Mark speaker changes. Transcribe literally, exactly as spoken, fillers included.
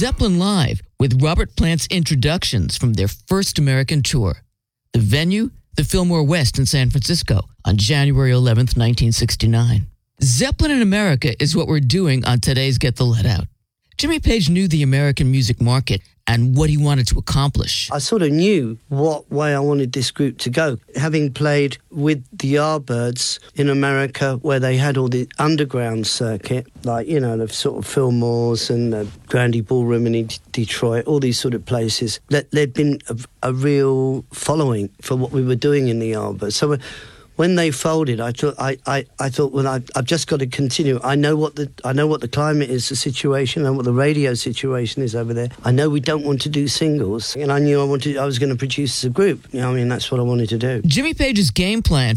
Speaker 1: Zeppelin Live with Robert Plant's introductions from their first American tour. The venue, the Fillmore West in San Francisco on January eleventh, nineteen sixty-nine. Zeppelin in America is what we're doing on today's Get the Let Out. Jimmy Page knew the American music market and what he wanted to accomplish.
Speaker 2: I sort of knew what way I wanted this group to go. Having played with the Yardbirds in America, where they had all the underground circuit, like, you know, the sort of Fillmore's and the Grande Ballroom in D- Detroit, all these sort of places, that there'd been a, a real following for what we were doing in the Yardbirds. So when they folded, I thought, I, I, I thought, well, I, I've just got to continue. I know what the I know what the climate is, the situation, and what the radio situation is over there. I know we don't want to do singles, and I knew I wanted, I was going to produce as a group. You know, I mean, that's what I wanted to do.
Speaker 1: Jimmy Page's game plan